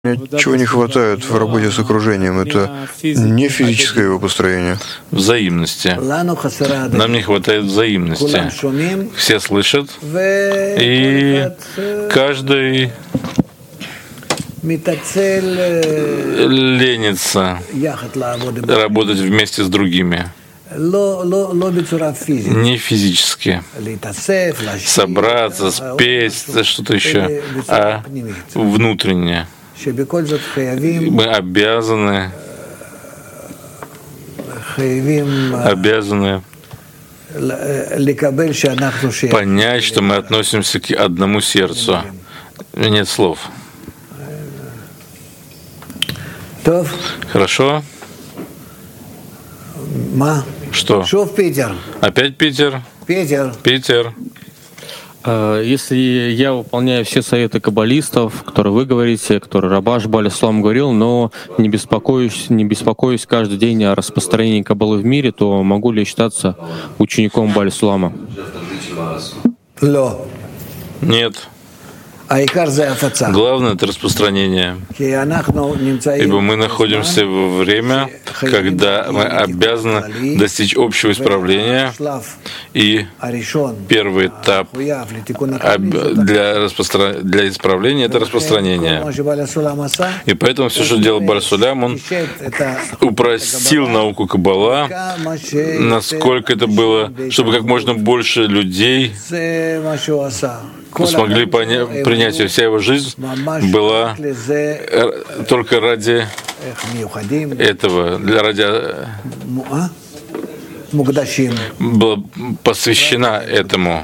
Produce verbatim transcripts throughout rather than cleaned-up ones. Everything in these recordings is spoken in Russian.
Чего не хватает в работе с окружением? Это не физическое его построение. Взаимности. Нам не хватает взаимности. Все слышат, и каждый ленится работать вместе с другими. Не физически. Собраться, спеть, что-то еще, а внутреннее. Мы обязаны, обязаны понять, что мы относимся к одному сердцу. Нет слов. Хорошо? Что? Опять Питер? Питер. Питер. Если я выполняю все советы каббалистов, которые вы говорите, которые Рабаш Бааль Сулам говорил, но не беспокоюсь, не беспокоюсь каждый день о распространении каббалы в мире, то могу ли я считаться учеником Бааль Сулама? Нет. Главное — это распространение, ибо мы находимся во время, когда мы обязаны достичь общего исправления, и первый этап для, распостра... для исправления — это распространение. И поэтому все, что делал Бааль Сулам, он упростил науку Каббала, насколько это было, чтобы как можно больше людей смогли понять, принять, и вся его жизнь была только ради этого, для ради была посвящена этому.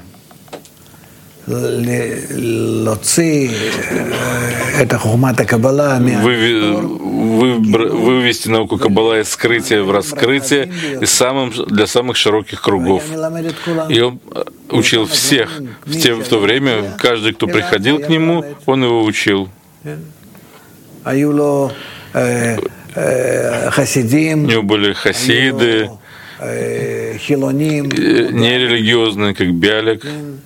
Вывести науку Каббала из скрытия в раскрытие и самым, для самых широких кругов. И он учил всех. В, те, в то время каждый, кто приходил к нему, он его учил. У него были хасиды, нерелигиозные, как Биалик.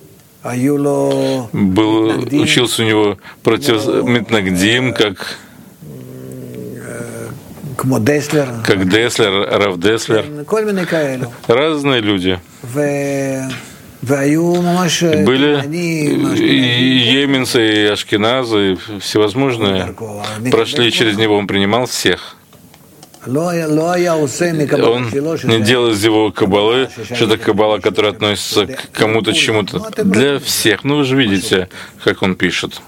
Был, учился у него против Митнагдим, как, как Деслер, Рав Деслер. Разные люди. Были и йеменцы, и ашкеназы, и всевозможные. Прошли через него, он принимал всех. Он не делал из его каббалы что-то каббала, которая относится к кому-то, чему-то. Для всех. Ну, вы же видите, как он пишет.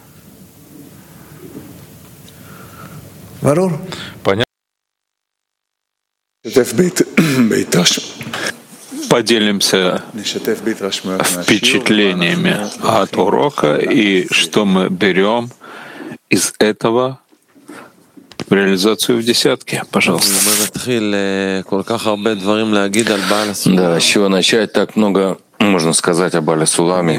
Понятно? Поделимся впечатлениями от урока и что мы берем из этого в реализацию в десятке. Пожалуйста. Да, с чего начать? Так много можно сказать об Баале Суламе.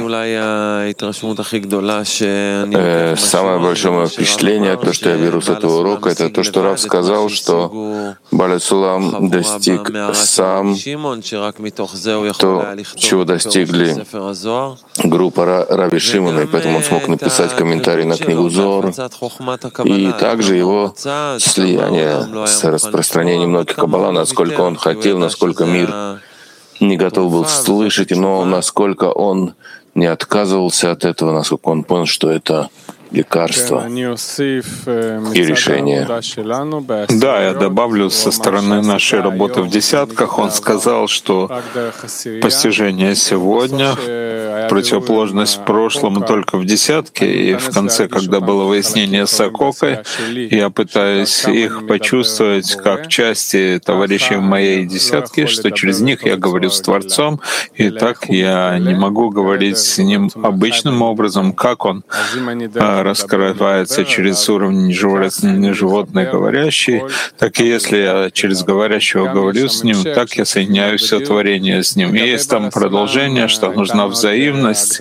Э, самое большое мое впечатление, то, что я беру с этого урока, это то, что Рав сказал, что Баале Сулам достиг сам то, чего достигли группа Раби Шимона, и поэтому он смог написать комментарий на книгу Зор, и также его слияние с распространением многих Каббала, насколько он хотел, насколько мир не готов был слышать, но насколько он не отказывался от этого, насколько он понял, что это лекарство и решение. Да, я добавлю со стороны нашей работы в десятках. Он сказал, что постижение сегодня, противоположность прошлому только в десятке, и в конце, когда было выяснение с Акокой, я пытаюсь их почувствовать как части товарищей в моей десятке, что через них я говорю с Творцом, и так я не могу говорить с ним обычным образом, как он раскрывается через уровень животный говорящий, так и если я через говорящего говорю с ним, так я соединяю все творение с ним. И есть там продолжение, что нужна взаимность.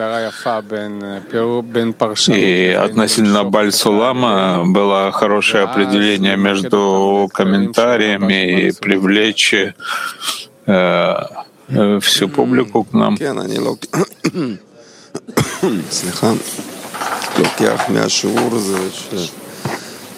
И относительно Бааль Сулама было хорошее определение между комментариями и привлечь э, всю публику к нам. לוקח מהשיעור הזה